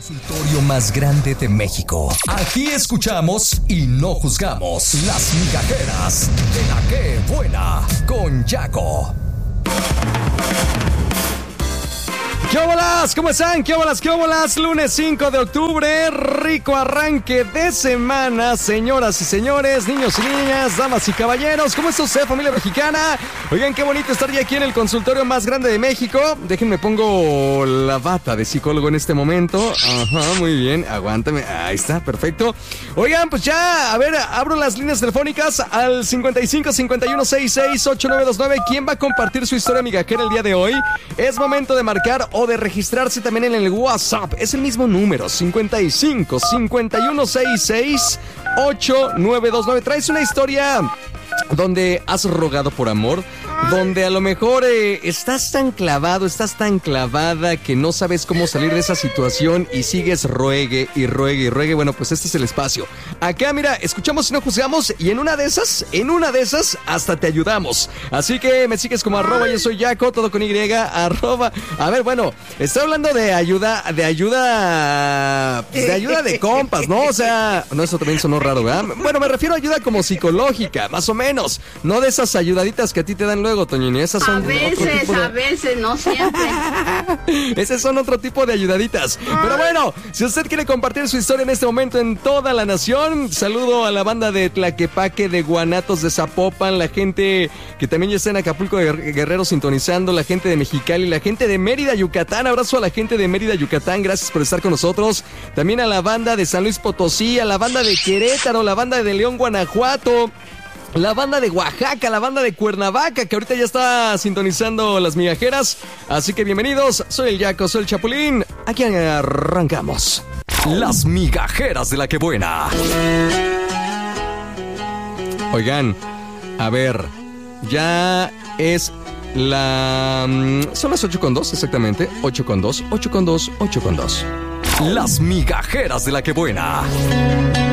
Consultorio más grande de México. Aquí escuchamos y no juzgamos. Las migajeras de la que buena con Yaco. ¿Qué óbolas? ¿Cómo están? ¿Qué óbolas? ¿Qué óbolas? Lunes 5 de octubre, rico arranque de semana, señoras y señores, niños y niñas, damas y caballeros. ¿Cómo está usted, familia mexicana? Oigan, qué bonito estar ya aquí en el consultorio más grande de México. Déjenme pongo la bata de psicólogo en este momento. Ajá, muy bien, aguántame. Ahí está, perfecto. Oigan, pues ya, a ver, abro las líneas telefónicas al 55 51 66 8929. ¿Quién va a compartir su historia migajera el día de hoy? Es momento de marcar o de registrarse también en el WhatsApp. Es el mismo número, 55 51 66 8929. Traes una historia donde has rogado por amor, donde a lo mejor estás tan clavado, estás tan clavada que no sabes cómo salir de esa situación y sigues ruegue y ruegue y ruegue. Bueno, pues este es el espacio. Acá, mira, escuchamos y no juzgamos, y en una de esas hasta te ayudamos. Así que me sigues como @ yo soy Yaco, todo con Y, @ A ver, bueno, estoy hablando de ayuda de compas, ¿no? O sea, no, eso también sonó raro, ¿verdad? Bueno, me refiero a ayuda como psicológica, más o menos. No de esas ayudaditas que a ti te dan luego, Toñini. Esas son a veces, no siempre. Esas son otro tipo de ayudaditas. Pero bueno, si usted quiere compartir su historia en este momento en toda la nación, saludo a la banda de Tlaquepaque, de Guanatos, de Zapopan, la gente que también ya está en Acapulco Guerrero sintonizando, la gente de Mexicali, la gente de Mérida, Yucatán. Abrazo a la gente de Mérida, Yucatán. Gracias por estar con nosotros. También a la banda de San Luis Potosí, a la banda de Querétaro, la banda de León, Guanajuato, la banda de Oaxaca, la banda de Cuernavaca, que ahorita ya está sintonizando las migajeras. Así que bienvenidos, soy el Yaco, soy el Chapulín. Aquí arrancamos. Las migajeras de la que buena. Oigan, a ver, ya es son las 8:02 exactamente, 8:02. Las migajeras de la que buena.